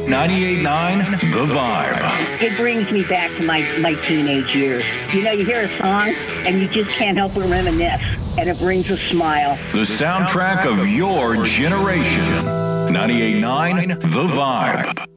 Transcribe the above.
98.9 The Vibe. It brings me back to my teenage years. You know, you hear a song and you just can't help but reminisce, and it brings a smile. The soundtrack of your generation. 98.9 The Vibe.